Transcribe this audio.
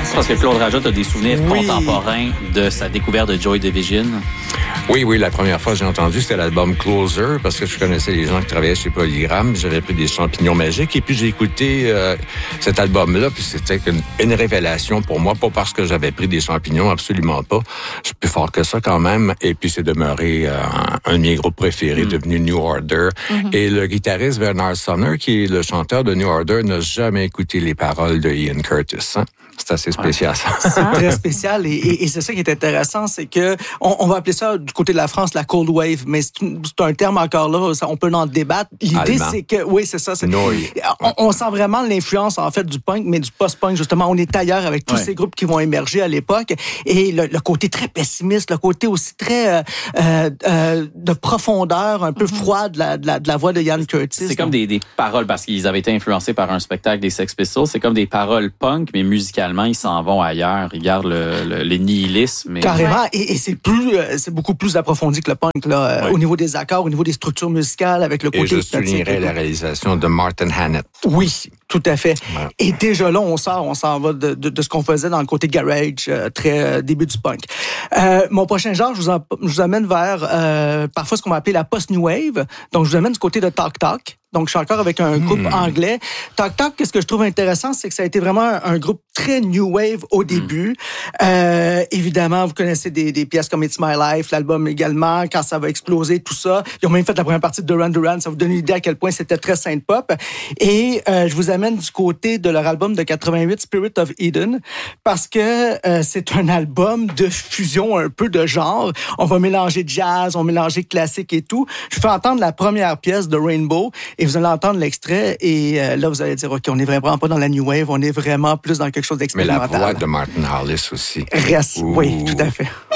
C'est parce que Claude Rajotte a des souvenirs contemporains de sa découverte de Joy Division. Oui, la première fois que j'ai entendu, c'était l'album Closer, parce que je connaissais les gens qui travaillaient chez Polygram. J'avais pris des champignons magiques, et puis j'ai écouté cet album-là, puis c'était une révélation pour moi, pas parce que j'avais pris des champignons, absolument pas. Je suis plus fort que ça quand même, et puis c'est demeuré un de mes groupes préférés, devenu New Order. Et le guitariste Bernard Sumner, qui est le chanteur de New Order, n'a jamais écouté les paroles de Ian Curtis. Hein? C'est assez spécial, ça. C'est très spécial et c'est ça qui est intéressant, c'est que on va appeler ça du côté de la France la cold wave, mais c'est un terme encore là, on peut en débattre. L'idée, c'est que, oui, c'est ça. On sent vraiment l'influence, en fait, du punk, mais du post-punk, justement. On est ailleurs avec tous ces groupes qui vont émerger à l'époque. Et le côté très pessimiste, le côté aussi très de profondeur, un peu froid de la voix de Ian Curtis. C'est comme des paroles, parce qu'ils avaient été influencés par un spectacle des Sex Pistols. C'est comme des paroles punk, mais musicalement, ils s'en vont ailleurs. Ils gardent les nihilismes. Carrément. Et c'est beaucoup plus approfondi que le punk, là, au niveau des accords, au niveau des structures musicales, avec le côté... Et je soulignerais la réalisation de Martin Hannett. Oui, tout à fait. Ouais. Et déjà là, on s'en va de ce qu'on faisait dans le côté garage, très début du punk. Mon prochain genre, je vous amène vers parfois ce qu'on va appeler la post-new wave. Donc, je vous amène du côté de Talk Talk. Donc, je suis encore avec un groupe anglais. Talk Talk, ce que je trouve intéressant, c'est que ça a été vraiment un groupe très new wave au début. Évidemment, vous connaissez des pièces comme It's My Life, l'album également, Quand ça va exploser, tout ça. Ils ont même fait la première partie de Duran Duran. Ça vous donne une idée à quel point c'était très synth-pop. Et je vous amène du côté de leur album de 88, Spirit of Eden, parce que c'est un album de fusion un peu de genre. On va mélanger jazz, on va mélanger classique et tout. Je vous fais entendre la première pièce de Rainbow et vous allez entendre l'extrait et là, vous allez dire, OK, on n'est vraiment pas dans la New Wave, on est vraiment plus dans quelque chose d'expérimental. Mais la voix de Martin Hollis aussi. Oui, tout à fait.